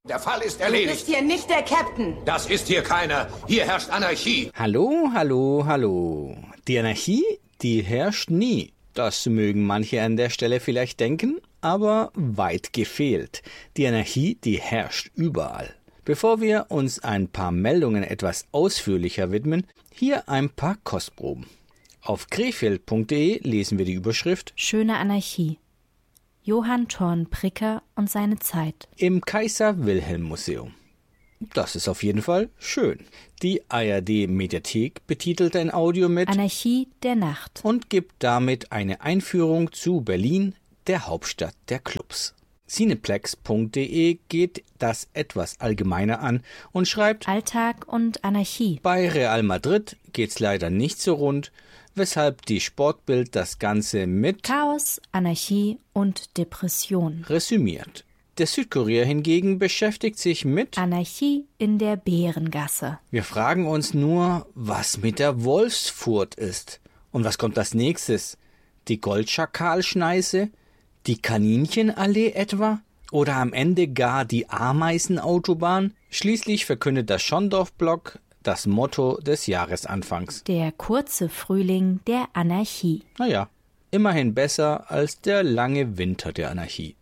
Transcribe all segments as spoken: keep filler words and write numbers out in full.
Der Fall ist Du erledigt. bist hier nicht der Captain. Das ist hier keiner. Hier herrscht Anarchie. Hallo, hallo, hallo. Die Anarchie, die herrscht nie. Das mögen manche an der Stelle vielleicht denken, aber weit gefehlt. Die Anarchie, die herrscht überall. Bevor wir uns ein paar Meldungen etwas ausführlicher widmen, hier ein paar Kostproben. Auf krefeld punkt de lesen wir die Überschrift Schöne Anarchie. Johann Thorn Pricker und seine Zeit. Im Kaiser-Wilhelm-Museum. Das ist auf jeden Fall schön. Die A R D-Mediathek betitelt ein Audio mit Anarchie der Nacht und gibt damit eine Einführung zu Berlin, der Hauptstadt der Clubs. cineplex punkt de geht das etwas allgemeiner an und schreibt Alltag und Anarchie. Bei Real Madrid geht's leider nicht so rund, weshalb die Sportbild das Ganze mit Chaos, Anarchie und Depression resümiert. Der Südkurier hingegen beschäftigt sich mit Anarchie in der Bärengasse. Wir fragen uns nur, was mit der Wolfsfurt ist. Und was kommt als nächstes? Die Goldschakalschneise? Die Kaninchenallee etwa? Oder am Ende gar die Ameisenautobahn? Schließlich verkündet der Schondorf-Blog das Motto des Jahresanfangs. Der kurze Frühling der Anarchie. Naja, immerhin besser als der lange Winter der Anarchie.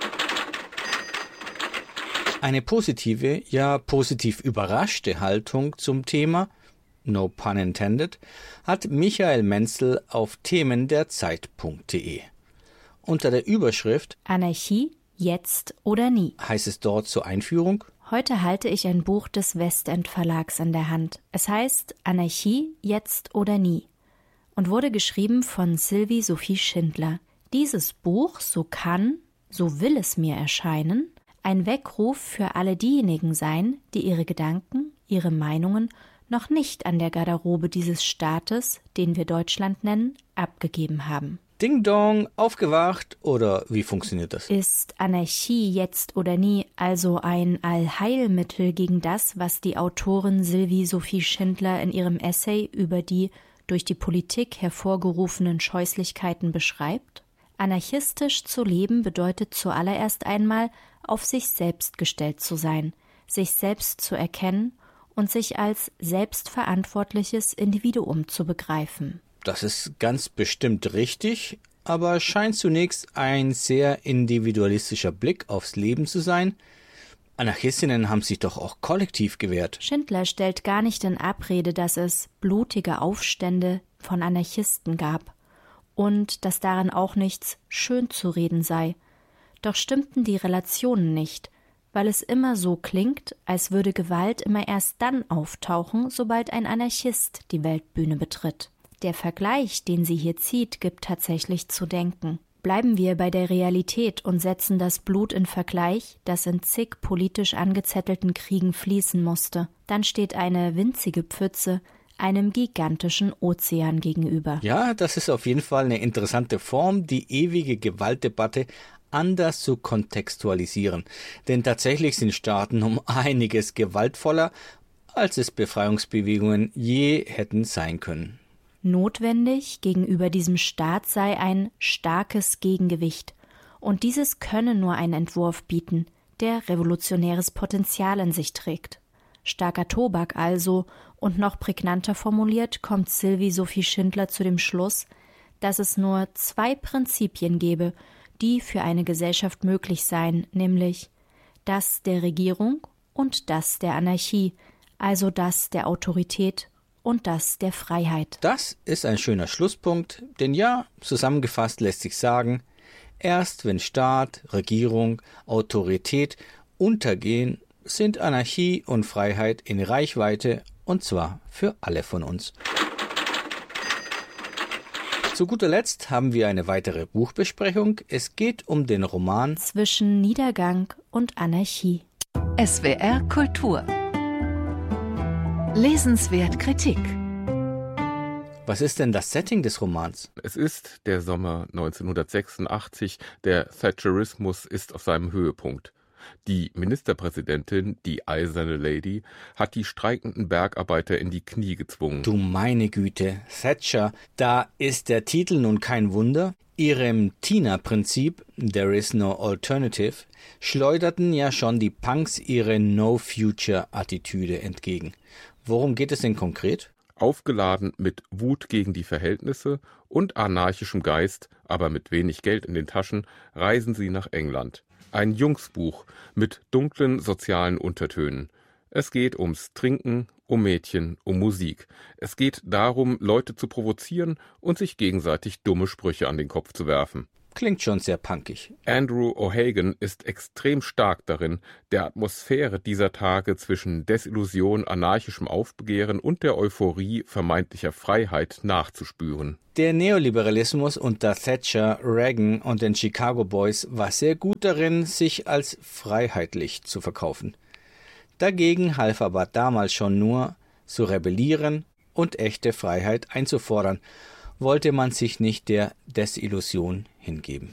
Eine positive, ja positiv überraschte Haltung zum Thema, no pun intended, hat Michael Menzel auf themen der Zeit punkt de. Unter der Überschrift Anarchie, jetzt oder nie heißt es dort zur Einführung: Heute halte ich ein Buch des Westend Verlags in der Hand. Es heißt Anarchie, jetzt oder nie und wurde geschrieben von Sylvie Sophie Schindler. Dieses Buch, so kann, so will es mir erscheinen, ein Weckruf für alle diejenigen sein, die ihre Gedanken, ihre Meinungen noch nicht an der Garderobe dieses Staates, den wir Deutschland nennen, abgegeben haben. Ding Dong, aufgewacht, oder wie funktioniert das? Ist Anarchie jetzt oder nie also ein Allheilmittel gegen das, was die Autorin Sylvie Sophie Schindler in ihrem Essay über die durch die Politik hervorgerufenen Scheußlichkeiten beschreibt? Anarchistisch zu leben bedeutet zuallererst einmal, auf sich selbst gestellt zu sein, sich selbst zu erkennen und sich als selbstverantwortliches Individuum zu begreifen. Das ist ganz bestimmt richtig, aber scheint zunächst ein sehr individualistischer Blick aufs Leben zu sein. Anarchistinnen haben sich doch auch kollektiv gewehrt. Schindler stellt gar nicht in Abrede, dass es blutige Aufstände von Anarchisten gab und dass daran auch nichts schön zu reden sei. Doch stimmten die Relationen nicht, weil es immer so klingt, als würde Gewalt immer erst dann auftauchen, sobald ein Anarchist die Weltbühne betritt. Der Vergleich, den sie hier zieht, gibt tatsächlich zu denken. Bleiben wir bei der Realität und setzen das Blut in Vergleich, das in zig politisch angezettelten Kriegen fließen musste. Dann steht eine winzige Pfütze einem gigantischen Ozean gegenüber. Ja, das ist auf jeden Fall eine interessante Form, die ewige Gewaltdebatte anders zu kontextualisieren. Denn tatsächlich sind Staaten um einiges gewaltvoller, als es Befreiungsbewegungen je hätten sein können. Notwendig gegenüber diesem Staat sei ein starkes Gegengewicht. Und dieses könne nur ein Entwurf bieten, der revolutionäres Potenzial in sich trägt. Starker Tobak also, und noch prägnanter formuliert, kommt Sylvie Sophie Schindler zu dem Schluss, dass es nur zwei Prinzipien gebe, die für eine Gesellschaft möglich seien, nämlich das der Regierung und das der Anarchie, also das der Autorität und das der Freiheit. Das ist ein schöner Schlusspunkt, denn ja, zusammengefasst lässt sich sagen, erst wenn Staat, Regierung, Autorität untergehen, sind Anarchie und Freiheit in Reichweite, und zwar für alle von uns. Zu guter Letzt haben wir eine weitere Buchbesprechung. Es geht um den Roman Zwischen Niedergang und Anarchie. S W R Kultur. Lesenswert Kritik. Was ist denn das Setting des Romans? Es ist der Sommer neunzehnhundertsechsundachtzig, der Thatcherismus ist auf seinem Höhepunkt. Die Ministerpräsidentin, die eiserne Lady, hat die streikenden Bergarbeiter in die Knie gezwungen. Du meine Güte, Thatcher, da ist der Titel nun kein Wunder. Ihrem Tina-Prinzip, There is no alternative, schleuderten ja schon die Punks ihre No-Future-Attitüde entgegen. Worum geht es denn konkret? Aufgeladen mit Wut gegen die Verhältnisse und anarchischem Geist, aber mit wenig Geld in den Taschen, reisen sie nach England. Ein Jungsbuch mit dunklen sozialen Untertönen. Es geht ums Trinken, um Mädchen, um Musik. Es geht darum, Leute zu provozieren und sich gegenseitig dumme Sprüche an den Kopf zu werfen. Klingt schon sehr punkig. Andrew O'Hagan ist extrem stark darin, der Atmosphäre dieser Tage zwischen Desillusion, anarchischem Aufbegehren und der Euphorie vermeintlicher Freiheit nachzuspüren. Der Neoliberalismus unter Thatcher, Reagan und den Chicago Boys war sehr gut darin, sich als freiheitlich zu verkaufen. Dagegen half aber damals schon nur, zu rebellieren und echte Freiheit einzufordern, wollte man sich nicht der Desillusion hingeben.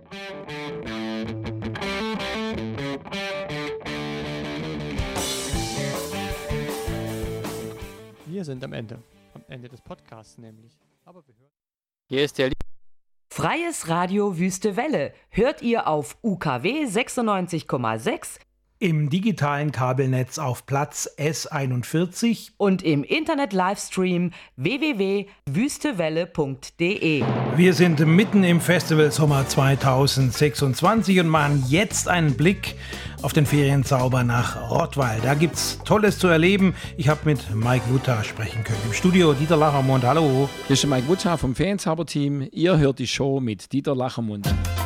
Wir sind am Ende. Am Ende des Podcasts nämlich. Aber wir hören. Hier ist der Freies Radio Wüste Welle. Hört ihr auf U K W sechsundneunzig Komma sechs, im digitalen Kabelnetz auf Platz S einundvierzig und im Internet-Livestream w w w punkt wüstewelle punkt de. Wir sind mitten im Festival Sommer zweitausendsechsundzwanzig und machen jetzt einen Blick auf den Ferienzauber nach Rottweil. Da gibt's Tolles zu erleben. Ich habe mit Mike Wutta sprechen können. Im Studio Dieter Lachermund. Hallo. Hier ist Mike Wutta vom Ferienzauber-Team. Ihr hört die Show mit Dieter Lachermund.